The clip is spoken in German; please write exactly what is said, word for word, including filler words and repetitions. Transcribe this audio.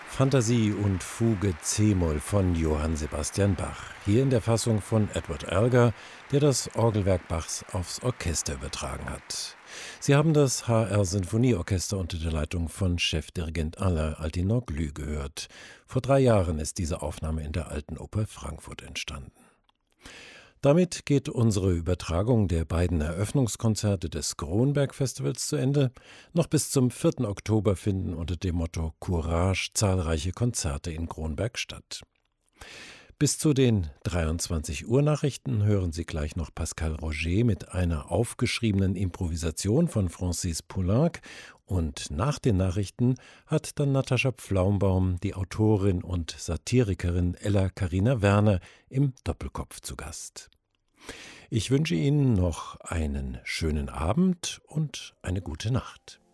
Fantasie und Fuge c-Moll von Johann Sebastian Bach, hier in der Fassung von Edward Elgar, der das Orgelwerk Bachs aufs Orchester übertragen hat. Sie haben das H R-Sinfonieorchester unter der Leitung von Chefdirigent Alain Altinoglu gehört. Vor drei Jahren ist diese Aufnahme in der Alten Oper Frankfurt entstanden. Damit geht unsere Übertragung der beiden Eröffnungskonzerte des Kronberg-Festivals zu Ende. Noch bis zum vierten Oktober finden unter dem Motto Courage zahlreiche Konzerte in Kronberg statt. Bis zu den dreiundzwanzig Uhr Nachrichten hören Sie gleich noch Pascal Roger mit einer aufgeschriebenen Improvisation von Francis Poulenc. Und nach den Nachrichten hat dann Natascha Pflaumbaum, die Autorin und Satirikerin Ella Carina Werner, im Doppelkopf zu Gast. Ich wünsche Ihnen noch einen schönen Abend und eine gute Nacht.